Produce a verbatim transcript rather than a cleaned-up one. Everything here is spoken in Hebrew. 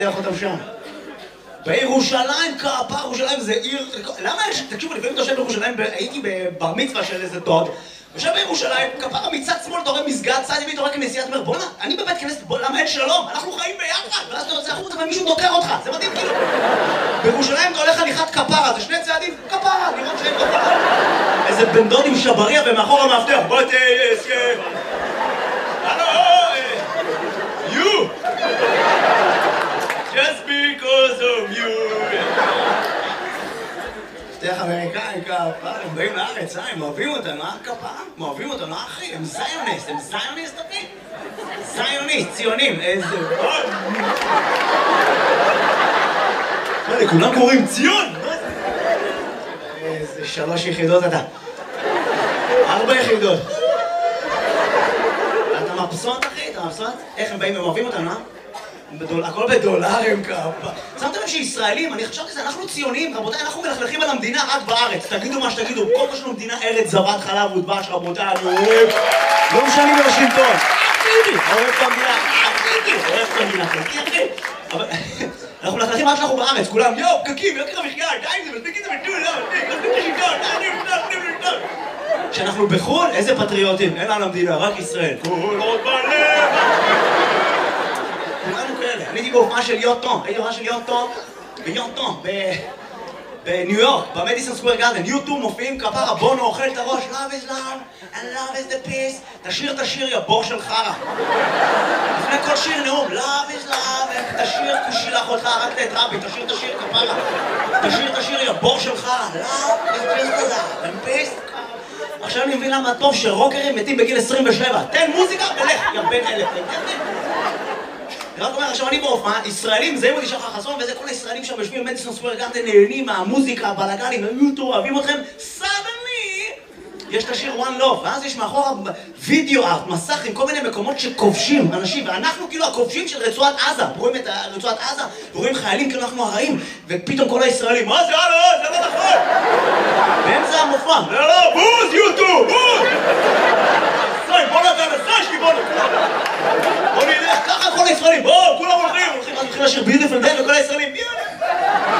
דרך אותם שם. בירושלים, כפר ירושלים זה עיר... למה יש... תקשיבו, לפעמים אתה יושב בירושלים, הייתי בבר מצווה של איזה דוד, יושב בירושלים, כפר מצד שמאל, אתה רואה מסגד, צד ימין, אתה רואה כנסיית, אומר, בוא'נה, אני בבית כנסת, בוא, למה אין שלום? אנחנו חיים ביחד, ואז אתה יוצא החוצה ומישהו דוקר אותך, זה מדהים, כאילו. בירושלים אתה הולך הליכת כפרה, זה שני צעדים, כפרה, לראות שאין כפרה. איזה בן דוד עם שבריה ומאחור המאבטח, בוא תהיה... You! Just because of you! שתיך אמריקאים כפר, הם באים לארץ, אה? הם אוהבים אותנו, אה? כפר? הם אוהבים אותנו, אחי? הם זיוניסט, הם זיוניסט, אחי? זיוניסט, ציונים, איזה... מה זה, כולם קוראים ציון? איזה שלוש יחידות אתה. ארבע יחידות. אתה מבסוט, אחי? אתה מבסוט? איך הם באים, הם אוהבים אותנו, אה? הכל בדולרים כפה. שמתם לב שישראלים, אני חשבתי שזה, אנחנו ציונים, רבותיי, אנחנו מלכלכים על המדינה רק בארץ. תגידו מה שתגידו, כל מה שלנו מדינה ארץ זבת חלב ודבש, רבותיי, אני אוהב. לא משנים על השלטון. אחי, אוהב את המדינה, אחי, אוהב את המדינה, אחי. אבל אנחנו מלכלכים רק שאנחנו בארץ, כולם, יואו, פקקים, יוקר המחיה, די, זה מספיק את זה בטול, לא, מספיק, מספיק את השלטון, די, נפתח, נפתח. כשאנחנו בחו"ל, איזה פטריוטים, אין לנו המדינה, רק ישראל. כל עוד בלב. כולנו כאלה. אני הייתי בהופעה של יוטו, הייתי בהופעה של יוטו ביוטו, בניו יורק, במדיסון סקוואר גארדן. יוטו מופיעים כפרה, בונו אוכל את הראש, love is love and love is the peace. תשיר, תשיר, יא בור של חרא. לפני כל שיר נאום, love is love, תשיר, תשילח אותך, רק את רבי, תשיר, תשיר, כפרה. תשיר, תשיר, יא בור של חרא, love is just love and peace. עכשיו אני מבין למה טוב שרוקרים מתים בגיל עשרים ושבע. תן מוזיקה ולך, יא בן אלף. רק אומר, עכשיו אני בהופעה, ישראלים, זה אימודי שחר חסון, וזה כל הישראלים שם יושבים במדיסון סקוואר גארדן, נהנים מהמוזיקה, הבלגנים, היוטו, אוהבים אתכם, סדני! יש את השיר One Love, ואז יש מאחורה וידאו ארט, מסך עם כל מיני מקומות שכובשים אנשים, ואנחנו כאילו הכובשים של רצועת עזה, רואים את רצועת עזה, ורואים חיילים כאילו אנחנו הרעים, ופתאום כל הישראלים, מה זה? לא, זה לא נכון! באמצע המופע, לא, לא, בוז, יוטו, בוז!